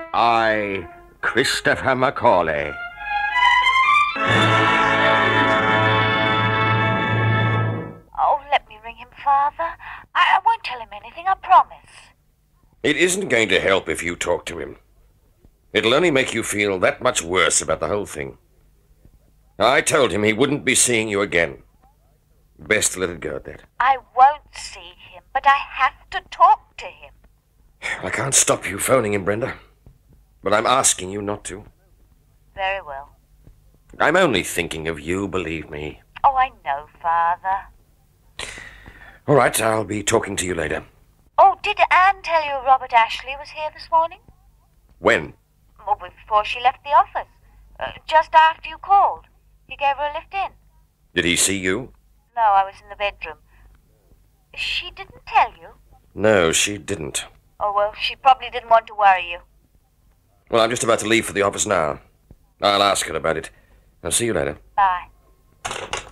I, Christopher Macaulay. Oh, let me ring him, Father. I won't tell him anything, I promise. It isn't going to help if you talk to him. It'll only make you feel that much worse about the whole thing. I told him he wouldn't be seeing you again. Best let it go at that. I won't see him, but I have to talk to him. I can't stop you phoning him, Brenda. But I'm asking you not to. Very well. I'm only thinking of you, believe me. Oh, I know, Father. All right, I'll be talking to you later. Oh, did Anne tell you Robert Ashley was here this morning? When? Well, before she left the office. Just after you called. He gave her a lift in. Did he see you? No, I was in the bedroom. She didn't tell you? No, she didn't. Oh, well, she probably didn't want to worry you. Well, I'm just about to leave for the office now. I'll ask her about it. I'll see you later. Bye.